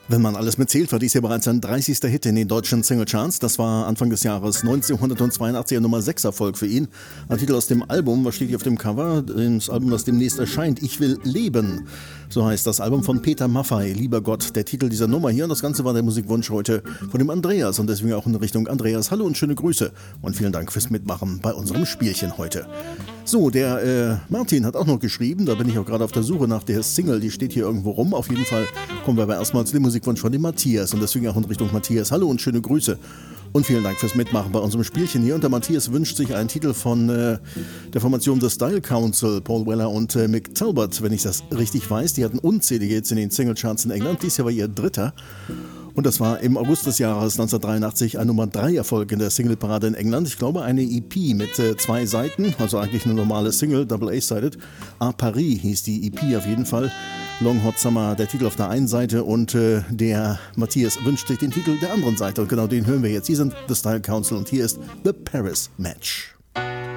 Wenn man alles mitzählt, war dies ja bereits ein 30. Hit in den deutschen Singlecharts. Das war Anfang des Jahres 1982 ein Nummer 6 Erfolg für ihn. Ein Titel aus dem Album, was steht hier auf dem Cover? Das Album, das demnächst erscheint, Ich will leben. So heißt das Album von Peter Maffay, Lieber Gott, der Titel dieser Nummer hier. Und das Ganze war der Musikwunsch heute von dem Andreas und deswegen auch in Richtung Andreas. Hallo und schöne Grüße und vielen Dank fürs Mitmachen bei unserem Spielchen heute. So, der Martin hat auch noch geschrieben, da bin ich auch gerade auf der Suche nach der Single, die steht hier irgendwo rum. Auf jeden Fall kommen wir aber erstmal zu dem Musikwunsch von dem Matthias und deswegen auch in Richtung Matthias. Hallo und schöne Grüße und vielen Dank fürs Mitmachen bei unserem Spielchen hier. Und der Matthias wünscht sich einen Titel von der Formation The Style Council, Paul Weller und Mick Talbot, wenn ich das richtig weiß. Die hatten unzählige Hits in den Singlecharts in England, dies Jahr war ihr dritter. Und das war im August des Jahres 1983 ein Nummer 3 Erfolg in der Singleparade in England. Ich glaube eine EP mit 2 Seiten, also eigentlich eine normale Single, Double A-Sided. A Paris hieß die EP auf jeden Fall. Long Hot Summer, der Titel auf der einen Seite und der Matthias wünscht sich den Titel der anderen Seite. Und genau den hören wir jetzt. Hier sind The Style Council und hier ist The Paris Match.